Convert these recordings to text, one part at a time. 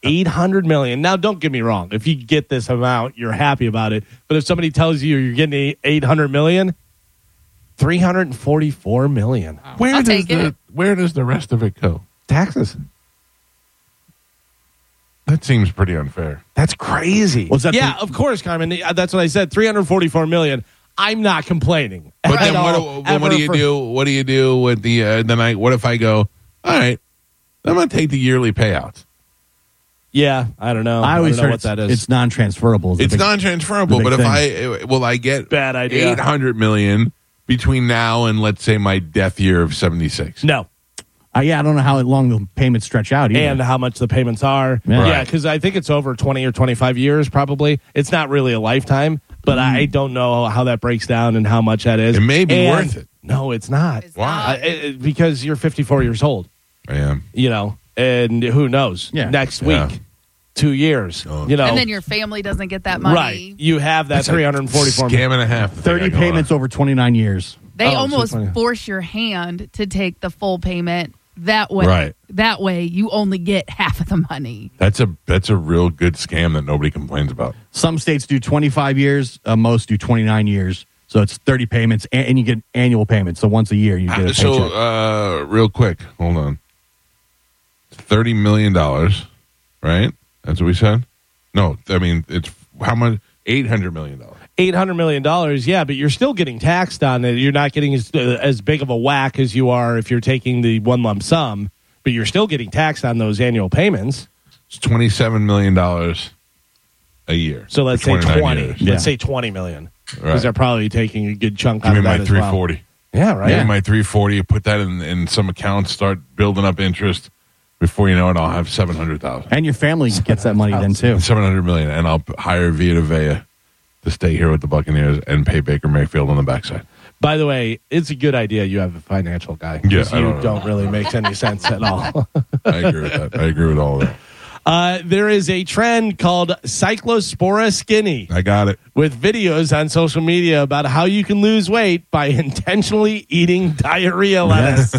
$800 million. Now, don't get me wrong. If you get this amount, you're happy about it. But if somebody tells you you're getting $800 million, $344 million. Where does the rest of it go? Taxes. That seems pretty unfair. That's crazy. Of course, Carmen. That's what I said. $344 million. I'm not complaining. But then what do you do? What do you do with the night? What if I go, all right, I'm going to take the yearly payouts? Yeah, I don't know. I always don't know heard what that is. It's non-transferable. It's non-transferable, but if I get bad idea. $800 million between now and, let's say, my death year of 76. No. I don't know how long the payments stretch out either. And how much the payments are. Yeah, because I think it's over 20 or 25 years probably. It's not really a lifetime, but I don't know how that breaks down and how much that is. It may be worth it. No, it's not. Why? Because you're 54 years old. I am. And who knows? Yeah. Next week, 2 years. And then your family doesn't get that money. Right. You have that $344 million. Scam and a half. 30 payments over 29 years. They almost force your hand to take the full payment. That way, That way, you only get half of the money. That's a real good scam that nobody complains about. Some states do 25 years. Most do 29 years. So it's 30 payments, and you get annual payments. So once a year, you get a paycheck. So, real quick, hold on. $30 million, right? That's what we said? No, I mean, it's how much? $800 million. $800 million, yeah, but you're still getting taxed on it. You're not getting as big of a whack as you are if you're taking the one lump sum, but you're still getting taxed on those annual payments. It's $27 million a year. So let's say 20. Years. Let's say $20 million. Because they're probably taking a good chunk out of that as well. Give me my $340. Yeah, right. Give me my $340. You put that in some accounts, start building up interest. Before you know it, I'll have $700,000. And your family gets that money then too. $700 million, and I'll hire Vita Vea to stay here with the Buccaneers and pay Baker Mayfield on the backside. By the way, it's a good idea you have a financial guy. Yeah, you don't really make any sense at all. I agree with that. I agree with all of that. There is a trend called Cyclospora Skinny. I got it. With videos on social media about how you can lose weight by intentionally eating diarrhea lettuce.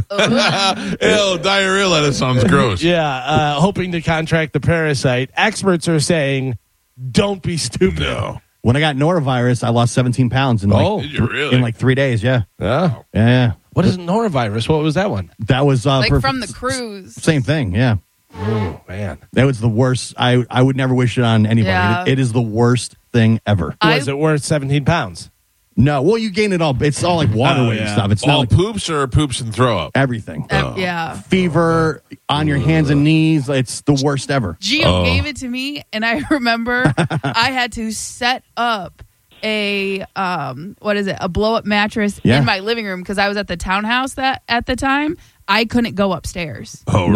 Ew, diarrhea lettuce sounds gross. Yeah, hoping to contract the parasite. Experts are saying, don't be stupid. No. When I got norovirus, I lost 17 pounds in like 3 days. Yeah. Yeah. What is norovirus? What was that one? That was from the cruise. Same thing. Yeah. Oh man, that was the worst. I would never wish it on anybody. Yeah. It is the worst thing ever. Was it worth 17 pounds? No. Well, you gain it all. It's all like water weight and stuff. It's all not like poops or poops and throw up. Everything. Yeah. Fever on your hands and knees. It's the worst ever. Gio gave it to me, and I remember I had to set up a blow up mattress in my living room because I was at the townhouse at the time. I couldn't go upstairs. Oh,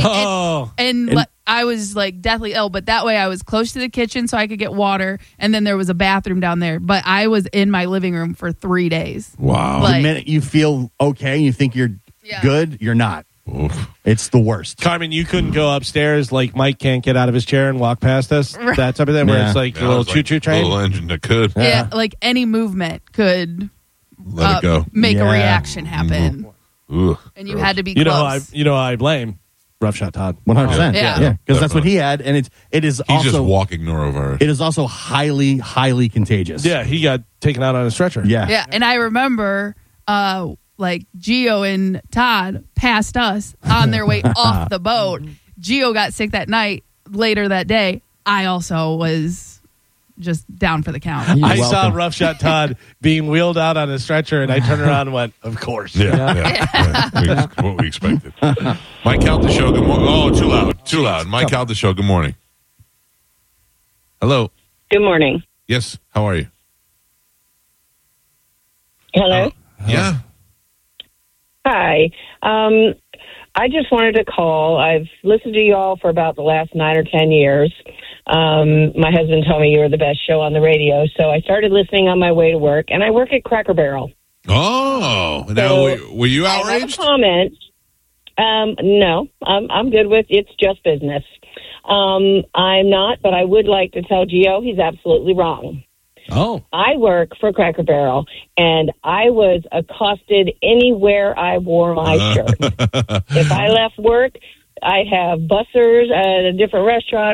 really? I was like deathly ill, but that way I was close to the kitchen so I could get water, and then there was a bathroom down there. But I was in my living room for 3 days. Wow. The minute you feel okay, you think you're good, you're not. Oof. It's the worst. Carmen, you couldn't go upstairs like Mike can't get out of his chair and walk past us? Right. That type of thing, where it's like a little choo-choo train? A little engine that could. Yeah, like any movement could let it go. Make a reaction happen. Mm-hmm. Ugh, and you had to be close. You know I blame Rough Shot Todd. 100%. Yeah. Because that's what he had, and it is He's also just walking norovirus. It is also highly, highly contagious. Yeah, he got taken out on a stretcher. Yeah. And I remember like Gio and Todd passed us on their way off the boat. Gio got sick that night. Later that day, I also was just down for the count. I saw Rough Shot Todd being wheeled out on a stretcher, and I turned around and went, of course. Yeah. What we expected. Mike Calta Show, good morning. Oh, too loud. Mike Calta Show, good morning. Hello. Good morning. Yes, how are you? Hello? Yeah. Hi. I just wanted to call. I've listened to you all for about the last 9 or 10 years. My husband told me you were the best show on the radio, so I started listening on my way to work, and I work at Cracker Barrel. Oh, now were you outraged? I have a comment. No, I'm good with it's just business. I'm not, but I would like to tell Gio he's absolutely wrong. Oh. I work for Cracker Barrel, and I was accosted anywhere I wore my shirt. If I left work, I'd have bussers at a different restaurant